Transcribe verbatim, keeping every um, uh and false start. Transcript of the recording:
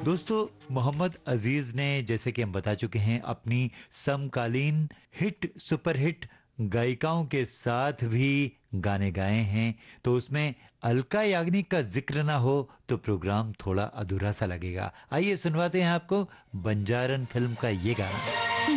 दोस्तों, मोहम्मद अजीज ने, जैसे कि हम बता चुके हैं, अपनी समकालीन हिट सुपर हिट गायिकाओं के साथ भी गाने गाए हैं, तो उसमें अलका याग्निक का जिक्र ना हो तो प्रोग्राम थोड़ा अधूरा सा लगेगा। आइए सुनवाते हैं आपको बंजारन फिल्म का ये गाना।